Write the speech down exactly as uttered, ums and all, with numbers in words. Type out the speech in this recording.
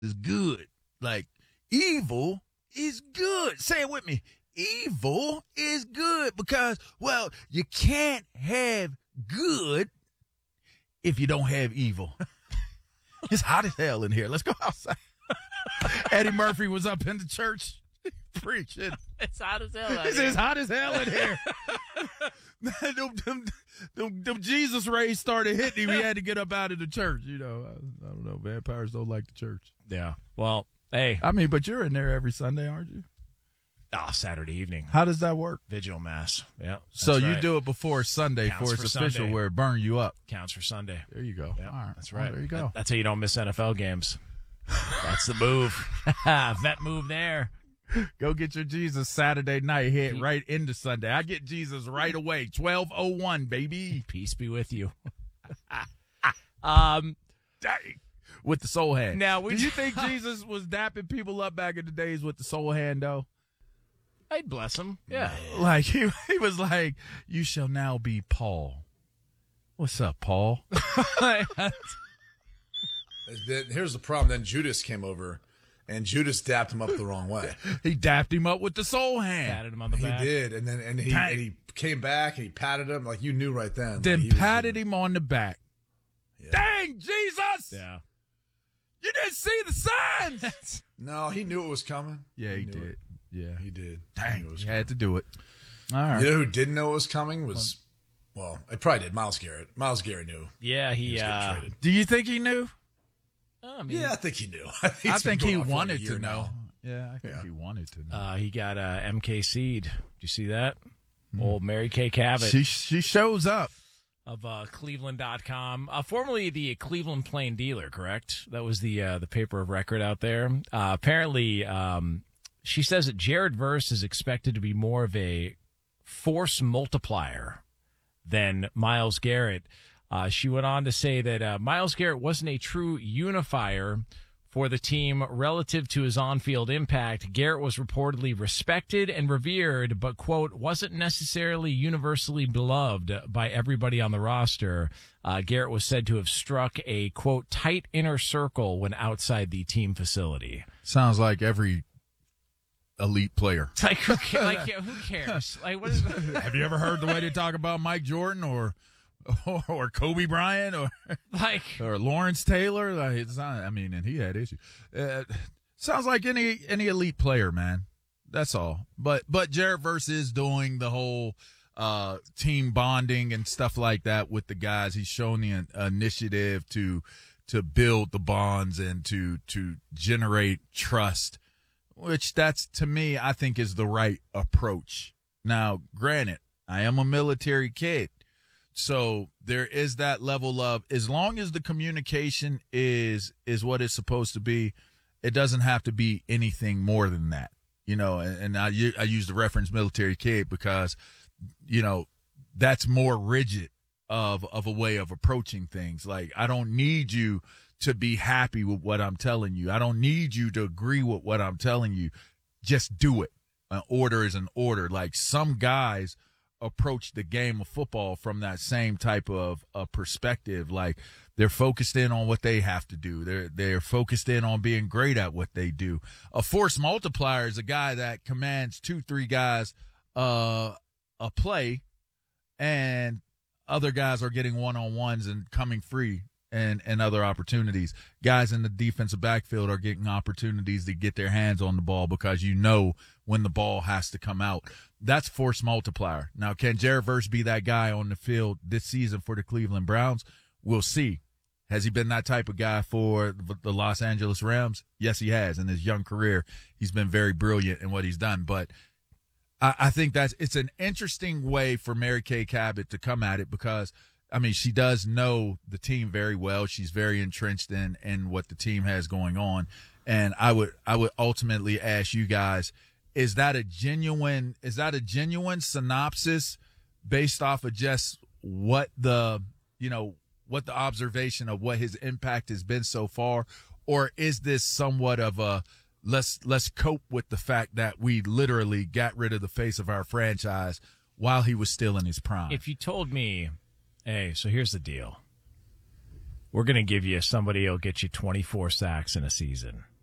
is good. Like, evil is good. Say it with me. Evil is good because, well, you can't have good if you don't have evil. It's hot as hell in here. Let's go outside. Eddie Murphy was up in the church preaching. It's hot as hell out It's here. as hot as hell in here. them, them, them, them Jesus rays started hitting him. He had to get up out of the church. You know, I, I don't know. Vampires don't like the church. Yeah. Well, hey. I mean, but you're in there every Sunday, aren't you? Oh, Saturday evening. How does that work? Vigil Mass. Yeah. So you right. do it before Sunday Counts for it's for official Sunday. where it burn you up. Counts for Sunday. There you go. Yeah, All right. that's right. Well, there you go. That- that's how you don't miss N F L games. That's the move. Vet move there. Go get your Jesus Saturday night hit right into Sunday. I get Jesus right away. twelve oh one, baby. Peace be with you. um, Dang. With the soul hand. Now, we do you think Jesus was dapping people up back in the days with the soul hand, though? I'd bless him. Yeah. Like, he, he was like, you shall now be Paul. What's up, Paul? Then- Here's the problem. Then Judas came over, and Judas dapped him up the wrong way. He dapped him up with the soul hand. Patted him on the He back. did, and then and he Dang. and he came back and he patted him like you knew right then. Then like, he was patted doing- him on the back. Dang, Jesus! Yeah. You didn't see the signs! No, he knew it was coming. Yeah, he knew did. it. Yeah. He did. He Dang, knew it was he coming. had to do it. All right. You know who didn't know it was coming was, well, I probably did. Myles Garrett. Myles Garrett knew. Yeah, He he, was getting uh, traded. Do you think he knew? I mean, Yeah, I think he knew. I think, I it's been think he going on for like a wanted year to know. now. Yeah, I think Yeah. he wanted to know. uh, he got uh, M K C'd. Did you see that? Old Mary Kay Cabot she she shows up. of uh, Cleveland dot com, uh, formerly the Cleveland Plain Dealer, correct? That was the uh, the paper of record out there. Uh, apparently, um, she says that Jared Verse is expected to be more of a force multiplier than Myles Garrett. Uh, she went on to say that uh, Myles Garrett wasn't a true unifier for the team relative to his on-field impact. Garrett was reportedly respected and revered, but, quote, wasn't necessarily universally beloved by everybody on the roster. Uh, Garrett was said to have struck a, quote, tight inner circle when outside the team facility. Sounds like every elite player. It's like, who, ca- like, yeah, who cares? Like, what is Have you ever heard the way they talk about Mike Jordan or or, or Kobe Bryant or like, or Lawrence Taylor? Like, it's not, I mean, and he had issues. Uh, sounds like any any elite player, man. That's all. But but Jared Verse is doing the whole uh, team bonding and stuff like that with the guys. He's shown the in- initiative to to build the bonds and to to generate trust, which that's, to me, I think is the right approach. Now, granted, I am a military kid. So there is that level of, as long as the communication is is what it's supposed to be, it doesn't have to be anything more than that. You know, and, and I, u- I use the reference military kid because, you know, that's more rigid of of a way of approaching things. Like, I don't need you to be happy with what I'm telling you. I don't need you to agree with what I'm telling you. Just do it. An order is an order. Like, some guys approach the game of football from that same type of uh, perspective. Like, they're focused in on what they have to do. They're they're focused in on being great at what they do. A force multiplier is a guy that commands two, three guys uh, a play, and other guys are getting one-on-ones and coming free and, and other opportunities. Guys in the defensive backfield are getting opportunities to get their hands on the ball because you know when the ball has to come out. That's force multiplier. Now, can Jared Verse be that guy on the field this season for the Cleveland Browns? We'll see. Has he been that type of guy for the Los Angeles Rams? Yes, he has. In his young career, he's been very brilliant in what he's done. But I, I think that's, it's an interesting way for Mary Kay Cabot to come at it because, I mean, she does know the team very well. She's very entrenched in, in what the team has going on. And I would, I would ultimately ask you guys, is that a genuine, is that a genuine synopsis based off of just what the, you know, what the observation of what his impact has been so far? Or is this somewhat of a, let's, let's cope with the fact that we literally got rid of the face of our franchise while he was still in his prime? if you told me, hey, so here's the deal. we're going to give you somebody who'll get you twenty-four sacks in a season.